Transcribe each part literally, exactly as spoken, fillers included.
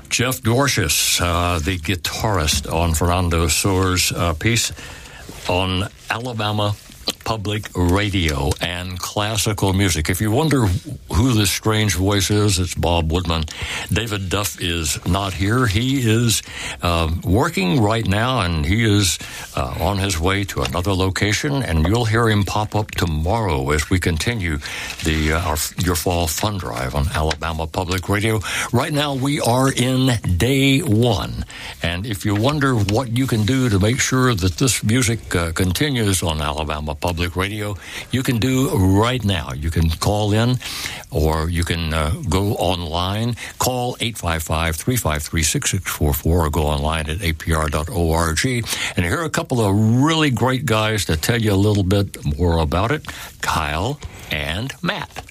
Jeff Dorshus, uh, the guitarist on Fernando Soares' uh, piece on Alabama Public Radio and classical music. If you wonder who this strange voice is, it's Bob Woodman. David Duff is not here. He is uh, working right now, and he is uh, on his way to another location, and you'll hear him pop up tomorrow as we continue the uh, our, your fall fun drive on Alabama Public Radio. Right now, we are in day one, and if you wonder what you can do to make sure that this music uh, continues on Alabama Public Radio, you can do right now. You can call in, or you can uh, go online. Call eight five five, three five three, six six four four, or go online at a p r dot org. And here are a couple of really great guys to tell you a little bit more about it, Kyle and Matt.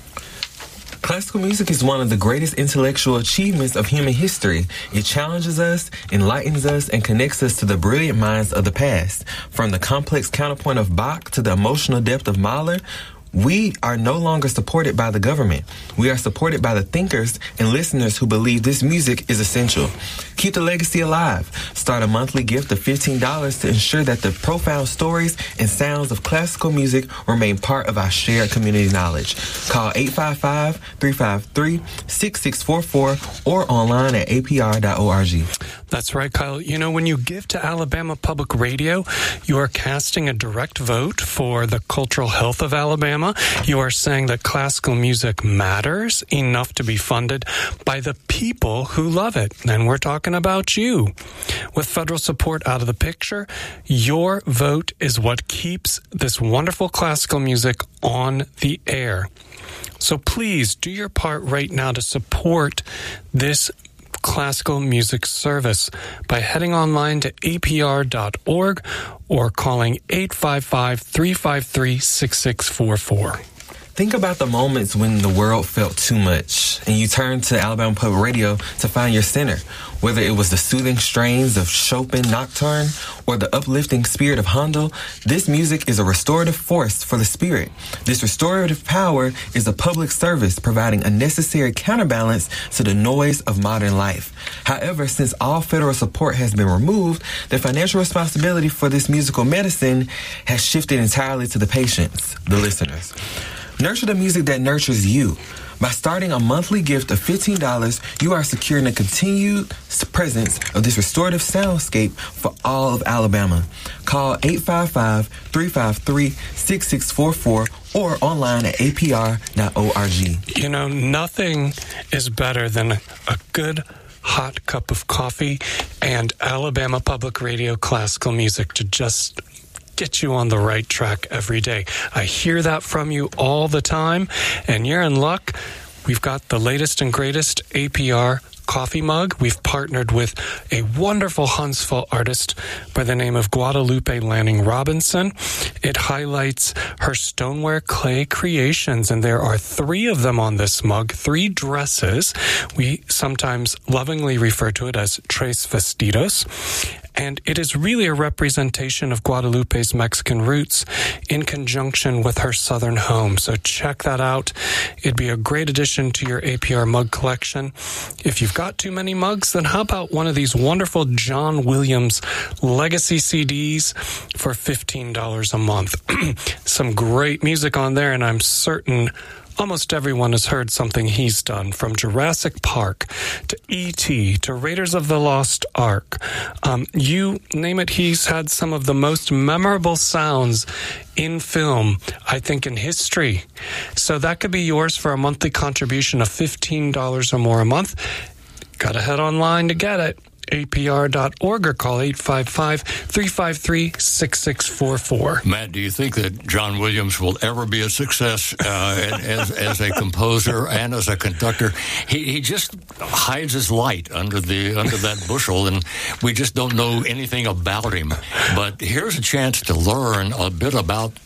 Classical music is one of the greatest intellectual achievements of human history. It challenges us, enlightens us, and connects us to the brilliant minds of the past. From the complex counterpoint of Bach to the emotional depth of Mahler, we are no longer supported by the government. We are supported by the thinkers and listeners who believe this music is essential. Keep the legacy alive. Start a monthly gift of fifteen dollars to ensure that the profound stories and sounds of classical music remain part of our shared community knowledge. Call eight five five, three five three, six six four four or online at a p r dot org. That's right, Kyle. You know, when you give to Alabama Public Radio, you are casting a direct vote for the cultural health of Alabama. You are saying that classical music matters enough to be funded by the people who love it. And we're talking about you. With federal support out of the picture, your vote is what keeps this wonderful classical music on the air. So please do your part right now to support this classical music service by heading online to a p r dot org or calling eight five five, three five three, six six four four. Think about the moments when the world felt too much and you turned to Alabama Public Radio to find your center. Whether it was the soothing strains of Chopin Nocturne or the uplifting spirit of Handel, this music is a restorative force for the spirit. This restorative power is a public service providing a necessary counterbalance to the noise of modern life. However, since all federal support has been removed, the financial responsibility for this musical medicine has shifted entirely to the patients, the listeners. Nurture the music that nurtures you. By starting a monthly gift of fifteen dollars, you are securing the continued presence of this restorative soundscape for all of Alabama. Call eight five five, three five three, six six four four or online at a p r dot org. You know, nothing is better than a, a good hot cup of coffee and Alabama Public Radio classical music to just get you on the right track every day. I hear that from you all the time, and you're in luck. We've got the latest and greatest A P R coffee mug. We've partnered with a wonderful Huntsville artist by the name of Guadalupe Lanning Robinson. It highlights her stoneware clay creations, and there are three of them on this mug, three dresses. We sometimes lovingly refer to it as tres vestidos. And it is really a representation of Guadalupe's Mexican roots in conjunction with her southern home. So check that out. It'd be a great addition to your A P R mug collection. If you've got too many mugs, then how about one of these wonderful John Williams legacy C Ds for fifteen dollars a month? Some great music on there, and I'm certain almost everyone has heard something he's done, from Jurassic Park to E T to Raiders of the Lost Ark. Um, you name it, he's had some of the most memorable sounds in film, I think, in history. So that could be yours for a monthly contribution of fifteen dollars or more a month. Gotta head online to get it. a p r dot org or call eight five five, three five three, six six four four. Matt, do you think that John Williams will ever be a success uh, as, as a composer and as a conductor? He, he just hides his light under the under that bushel, and we just don't know anything about him. But here's a chance to learn a bit about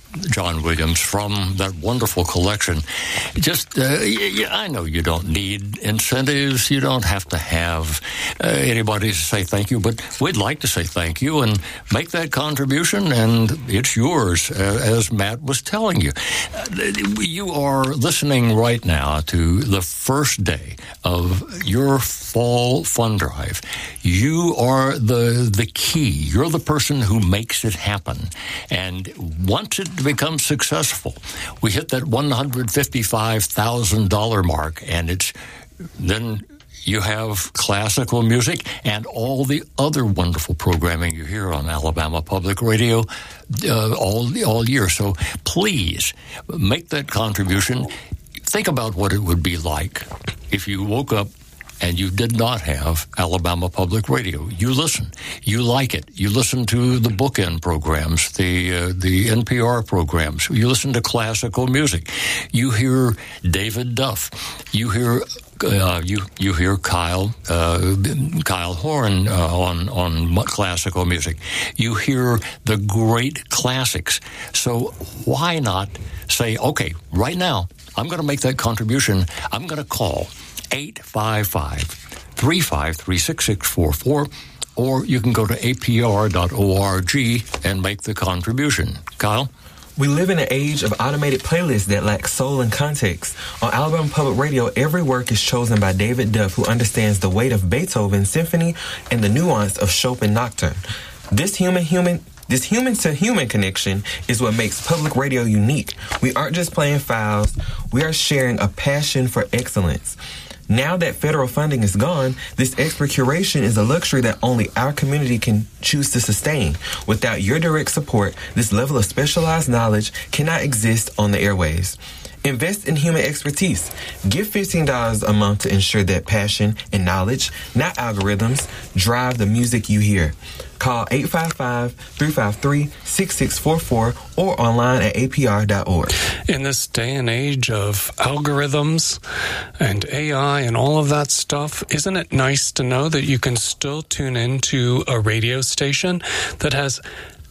John Williams, from that wonderful collection. Just, uh, yeah, I know you don't need incentives. You don't have to have uh, anybody to say thank you, but we'd like to say thank you and make that contribution, and it's yours, uh, as Matt was telling you. Uh, you are listening right now to the first day of your fall fund drive. You are the the key. You're the person who makes it happen. And once it becomes successful, we hit that one hundred fifty-five thousand dollars mark, and it's then you have classical music and all the other wonderful programming you hear on Alabama Public Radio uh, all all year. So please make that contribution. Think about what it would be like if you woke up and you did not have Alabama Public Radio. You listen. You like it. You listen to the bookend programs, the uh, the N P R programs. You listen to classical music. You hear David Duff. You hear uh, you you hear Kyle uh, Kyle Horn uh, on on classical music. You hear the great classics. So why not say, okay, right now I'm going to make that contribution. I'm going to call eight five five, three five three, six six four four, or you can go to A P R dot org and make the contribution. Kyle? We live in an age of automated playlists that lack soul and context. On Alabama Public Radio, every work is chosen by David Duff, who understands the weight of Beethoven's symphony and the nuance of Chopin Nocturne. This human human This human-to-human connection is what makes public radio unique. We aren't just playing files. We are sharing a passion for excellence. Now that federal funding is gone, this expert curation is a luxury that only our community can choose to sustain. Without your direct support, this level of specialized knowledge cannot exist on the airwaves. Invest in human expertise. Give fifteen dollars a month to ensure that passion and knowledge, not algorithms, drive the music you hear. Call eight five five, three five three, six six four four or online at A P R dot org. In this day and age of algorithms and A I and all of that stuff, isn't it nice to know that you can still tune into a radio station that has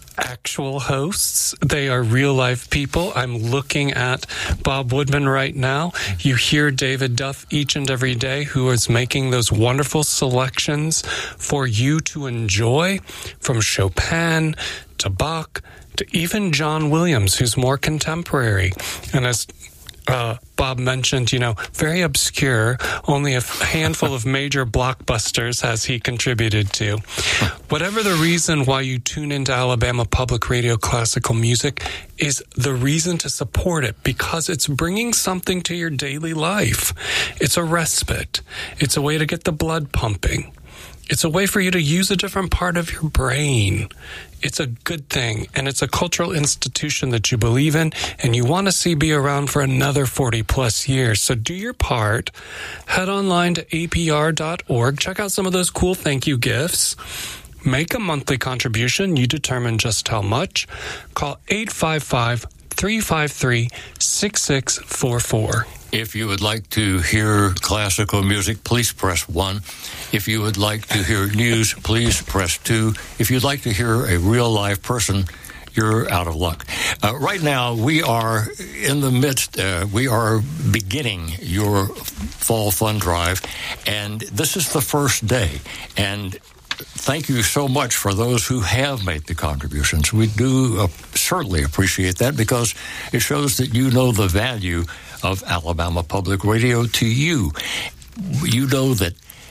actual hosts? They are real life people. I'm looking at Bob Woodman right now. You hear David Duff each and every day, who is making those wonderful selections for you to enjoy, from Chopin to Bach to even John Williams, who's more contemporary. And as Uh, Bob mentioned, you know, very obscure, only a handful of major blockbusters has he contributed to. Whatever the reason why you tune into Alabama Public Radio classical music is the reason to support it, because it's bringing something to your daily life. It's a respite. It's a way to get the blood pumping. It's a way for you to use a different part of your brain. It's a good thing, and it's a cultural institution that you believe in and you want to see be around for another forty plus years. So do your part. Head online to A P R dot org. Check out some of those cool thank you gifts. Make a monthly contribution. You determine just how much. Call eight five five, three five three, six six four four. If you would like to hear classical music, please press one. If you would like to hear news, please press two. If you'd like to hear a real live person, you're out of luck. Uh, right now, we are in the midst, uh, we are beginning your fall fund drive, and this is the first day. And thank you so much for those who have made the contributions. We do uh, certainly appreciate that, because it shows that you know the value of Alabama Public Radio to you. You know that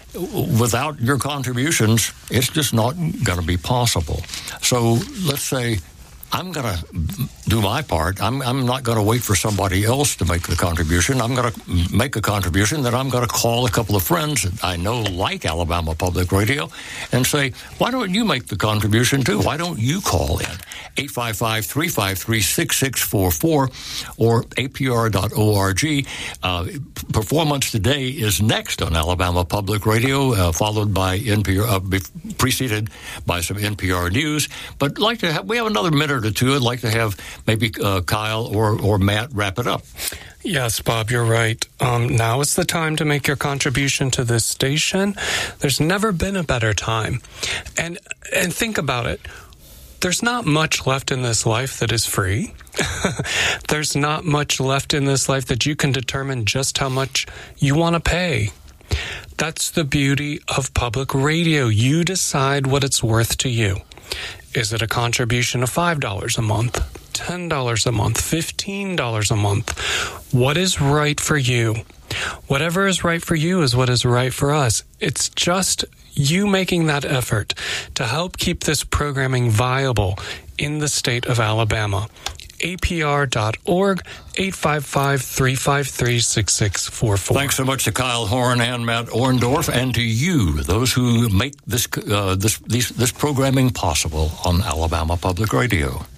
without your contributions, it's just not going to be possible. So let's say I'm going to do my part. I'm, I'm not going to wait for somebody else to make the contribution. I'm going to make a contribution that I'm going to call a couple of friends that I know like Alabama Public Radio and say, why don't you make the contribution too? Why don't you call in? eight five five, three five three, six six four four or A P R dot org. Uh, performance today is next on Alabama Public Radio, uh, followed by N P R, uh, preceded by some N P R news. But like to have, we have another minute or two. I'd like to have maybe uh, Kyle or, or Matt wrap it up. Yes, Bob, you're right. Um, now is the time to make your contribution to this station. There's never been a better time. And and think about it. there's not much left in this life that is free. There's not much left in this life that you can determine just how much you want to pay. That's the beauty of public radio. You decide what it's worth to you. Is it a contribution of five dollars a month, ten dollars a month, fifteen dollars a month? What is right for you? Whatever is right for you is what is right for us. It's just you making that effort to help keep this programming viable in the state of Alabama. A P R dot org, eight five five, three five three, six six four four. Thanks so much to Kyle Horn and Matt Orndorff, and to you, those who make this uh, this these, this programming possible on Alabama Public Radio.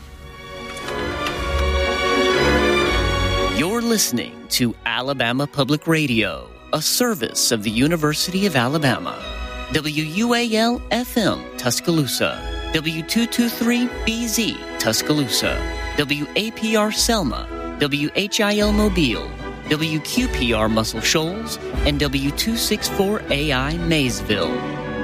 You're listening to Alabama Public Radio, a service of the University of Alabama. W U A L F M, Tuscaloosa. W two twenty-three B Z, Tuscaloosa. W A P R Selma, W H I L Mobile, W Q P R Muscle Shoals, and W two sixty-four A I Maysville.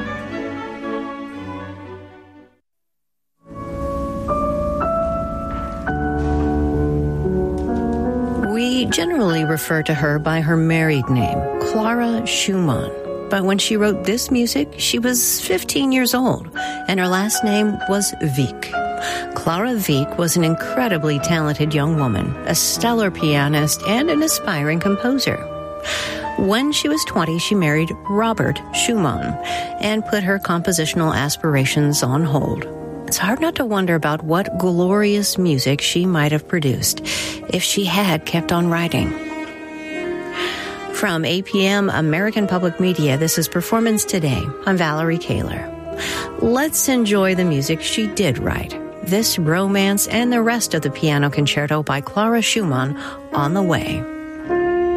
We generally refer to her by her married name, Clara Schumann. But when she wrote this music, she was fifteen years old, and her last name was Wieck. Clara Wieck was an incredibly talented young woman, a stellar pianist, and an aspiring composer. When she was twenty, she married Robert Schumann and put her compositional aspirations on hold. It's hard not to wonder about what glorious music she might have produced if she had kept on writing. From A P M American Public Media, this is Performance Today. I'm Valerie Kaler. Let's enjoy the music she did write. This Romance and the rest of the piano concerto by Clara Schumann on the way.